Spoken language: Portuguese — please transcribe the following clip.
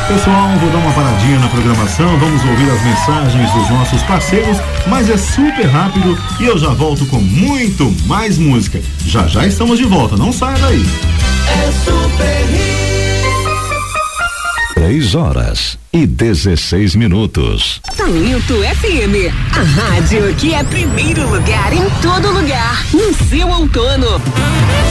Pessoal, vou dar uma paradinha na programação, vamos ouvir as mensagens dos nossos parceiros, mas é super rápido e eu já volto com muito mais música. Já já estamos de volta, não saia daí. É Super Hits. 3h16. Talento FM, a rádio que é primeiro lugar em todo lugar, no seu outono.